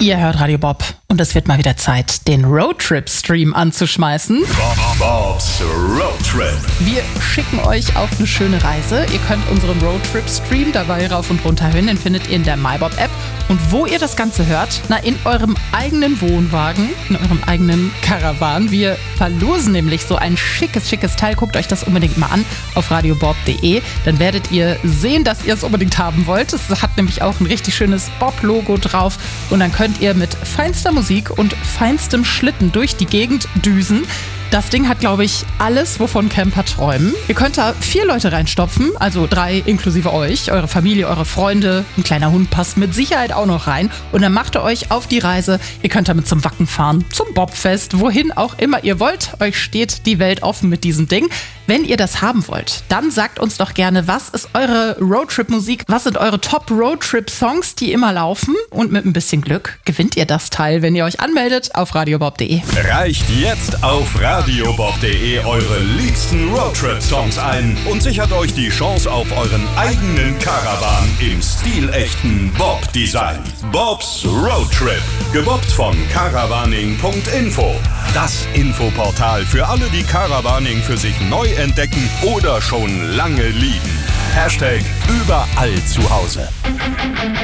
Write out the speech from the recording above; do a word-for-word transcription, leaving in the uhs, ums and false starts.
Ihr hört Radio Bob und es wird mal wieder Zeit, den Roadtrip-Stream anzuschmeißen. Bob, Bob's Roadtrip. Wir schicken euch auf eine schöne Reise. Ihr könnt unseren Roadtrip-Stream dabei rauf und runter hören. Den findet ihr in der MyBob-App. Und wo ihr das Ganze hört? Na, in eurem eigenen Wohnwagen, in eurem eigenen Karawan. Wir verlosen nämlich so ein schickes, schickes Teil. Guckt euch das unbedingt mal an auf radiobob punkt de. Dann werdet ihr sehen, dass ihr es unbedingt haben wollt. Es hat nämlich auch ein richtig schönes Bob-Logo drauf. Und dann könnt ihr mit feinster Musik und feinstem Schlitten durch die Gegend düsen. Das Ding hat, glaube ich, alles, wovon Camper träumen. Ihr könnt da vier Leute reinstopfen, also drei inklusive euch, eure Familie, eure Freunde. Ein kleiner Hund passt mit Sicherheit auch noch rein. Und dann macht ihr euch auf die Reise. Ihr könnt damit zum Wacken fahren, zum Bobfest, wohin auch immer ihr wollt. Euch steht die Welt offen mit diesem Ding. Wenn ihr das haben wollt, dann sagt uns doch gerne, was ist eure Roadtrip-Musik? Was sind eure Top-Roadtrip-Songs, die immer laufen? Und mit ein bisschen Glück gewinnt ihr das Teil, wenn ihr euch anmeldet auf radiobob punkt de. Reicht jetzt auf radiobob punkt de eure liebsten Roadtrip-Songs ein und sichert euch die Chance auf euren eigenen Caravan im stilechten Bob-Design. Bob's Roadtrip, gebobbt von caravaning punkt info. Das Infoportal für alle, die Caravaning für sich neu entdecken oder schon lange lieben. Hashtag überall zu Hause.